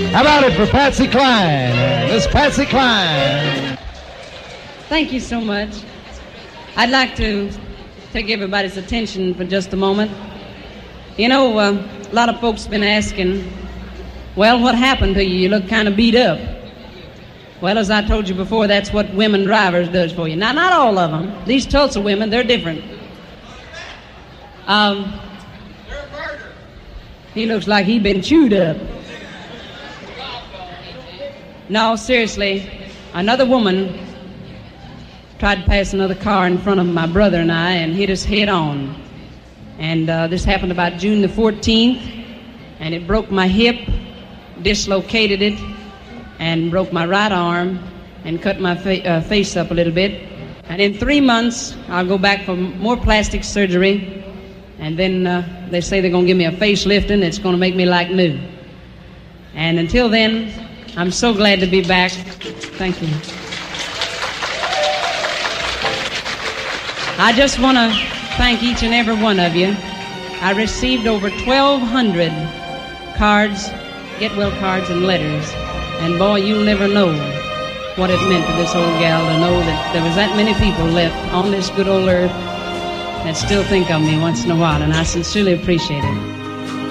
How about it for Patsy Cline? Miss Patsy Cline. Thank you so much. I'd like to take everybody's attention for just a moment. You know, a lot of folks have been asking, well, what happened to you? You look kind of beat up. Well, as I told you before, that's what women drivers does for you. Now, not all of them. These Tulsa women, they're different. He looks like he been chewed up. No, seriously, another woman tried to pass another car in front of my brother and I and hit us head on. And this happened about June the 14th, and it broke my hip, dislocated it, and broke my right arm and cut my face up a little bit. And in 3 months, I'll go back for more plastic surgery, and then they say they're going to give me a facelift and it's going to make me like new. And until then, I'm so glad to be back. Thank you. I just want to thank each and every one of you. I received over 1,200 cards, get well cards and letters. And boy, you'll never know what it meant to this old gal to know that there was that many people left on this good old earth that still think of me once in a while, and I sincerely appreciate it.